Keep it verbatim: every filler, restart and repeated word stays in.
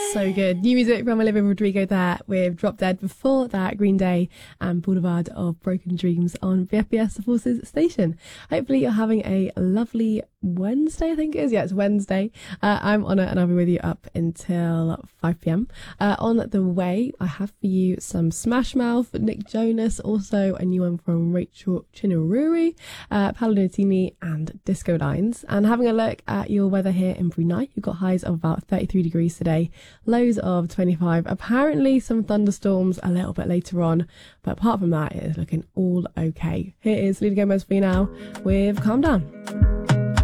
So good. New music from Olivia Rodrigo there with Drop Dead. Before that, Green Day and Boulevard of Broken Dreams on B F B S The Forces station. Hopefully you're having a lovely Wednesday, I think it is. Yeah, it's Wednesday. Uh, I'm Honor and I'll be with you up until five p.m. Uh, on the way, I have for you some Smash Mouth, Nick Jonas, also a new one from Rachel Chinaruri, uh, Paolo Nutini and Disco Lines. And having a look at your weather here in Brunei, you've got highs of about thirty-three degrees today, lows of twenty-five. Apparently some thunderstorms a little bit later on, but apart from that, it is looking all okay. Here is Selena Gomez for you now with Calm Down.